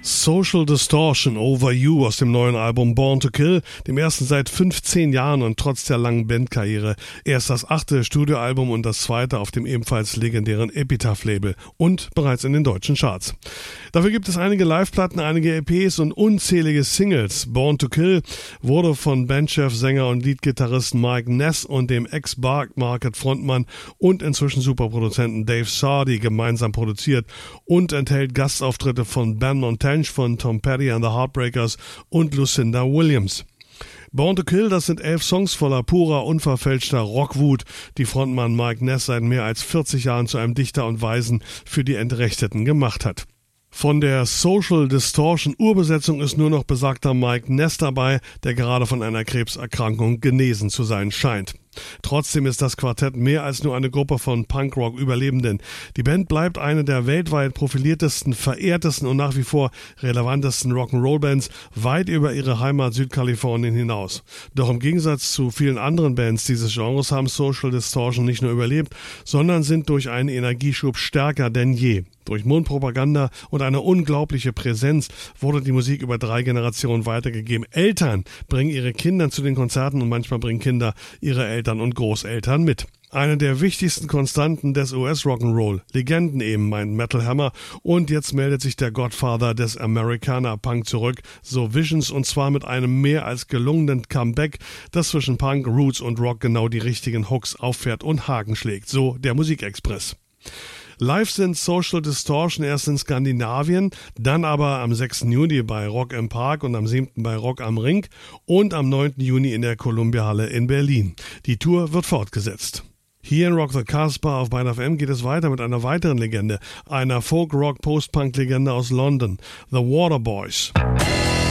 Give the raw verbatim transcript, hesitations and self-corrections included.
Social Distortion Over You aus dem neuen Album Born to Kill, dem ersten seit fünfzehn Jahren und trotz der langen Bandkarriere erst das achte Studioalbum und das zweite auf dem ebenfalls legendären Epitaph-Label und bereits in den deutschen Charts. Dafür gibt es einige Live-Platten, einige E Ps und unzählige Singles. Born to Kill wurde von Bandchef, Sänger und Leadgitarrist Mike Ness und dem Ex-Bark-Market-Frontmann und inzwischen Superproduzenten Dave Sardy gemeinsam produziert und enthält Gastauftritte von Ben Montagne, von Tom Petty and the Heartbreakers und Lucinda Williams. Born to Kill, das sind elf Songs voller purer, unverfälschter Rockwut, die Frontmann Mike Ness seit mehr als vierzig Jahren zu einem Dichter und Weisen für die Entrechteten gemacht hat. Von der Social Distortion Urbesetzung ist nur noch besagter Mike Ness dabei, der gerade von einer Krebserkrankung genesen zu sein scheint. Trotzdem ist das Quartett mehr als nur eine Gruppe von Punkrock-Überlebenden. Die Band bleibt eine der weltweit profiliertesten, verehrtesten und nach wie vor relevantesten Rock'n'Roll-Bands weit über ihre Heimat Südkalifornien hinaus. Doch im Gegensatz zu vielen anderen Bands dieses Genres haben Social Distortion nicht nur überlebt, sondern sind durch einen Energieschub stärker denn je. Durch Mundpropaganda und eine unglaubliche Präsenz wurde die Musik über drei Generationen weitergegeben. Eltern bringen ihre Kinder zu den Konzerten und manchmal bringen Kinder ihre Eltern und Großeltern mit. Eine der wichtigsten Konstanten des U S-Rock'n'Roll. Legenden eben, meint Metal Hammer. Und jetzt meldet sich der Godfather des Americana-Punk zurück, so Visions, und zwar mit einem mehr als gelungenen Comeback, das zwischen Punk, Roots und Rock genau die richtigen Hooks auffährt und Haken schlägt. So der Musikexpress. Live sind Social Distortion erst in Skandinavien, dann aber am sechsten Juni bei Rock im Park und am siebten bei Rock am Ring und am neunten Juni in der Columbia-Halle in Berlin. Die Tour wird fortgesetzt. Hier in Rock the Casbah auf Byte F M geht es weiter mit einer weiteren Legende, einer Folk-Rock-Post-Punk-Legende aus London, The Waterboys.